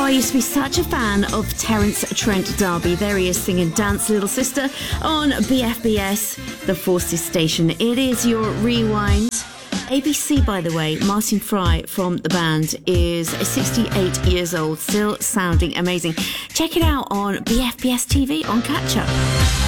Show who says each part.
Speaker 1: Oh, I used to be such a fan of Terence Trent D'Arby. There he is singing Dance Little Sister on BFBS, the Forces station. It is your rewind. ABC, by the way, Martin Fry from the band is 68 years old, still sounding amazing. Check it out on BFBS TV on Catch Up.